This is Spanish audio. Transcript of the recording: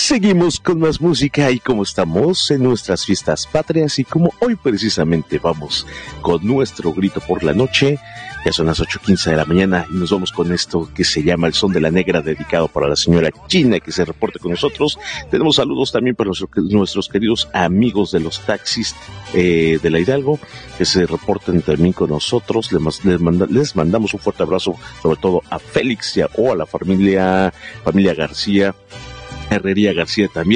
Seguimos con más música y como estamos en nuestras fiestas patrias y como hoy precisamente vamos con nuestro grito por la noche, ya son las 8:15 de la mañana y nos vamos con esto que se llama El Son de la Negra, dedicado para la señora China que se reporte con nosotros. Tenemos saludos también para nuestros queridos amigos de los taxis de la Hidalgo que se reporten también con nosotros. Les mandamos un fuerte abrazo, sobre todo a Félix o a la familia García, Herrería García también.